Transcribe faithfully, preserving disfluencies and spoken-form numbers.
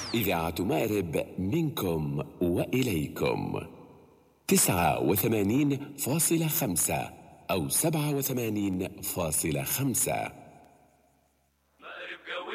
إذاعة مأرب منكم وإليكم تسعة وثمانين فاصلة خمسة أو سبعة وثمانين فاصلة خمسة. مأرب قوي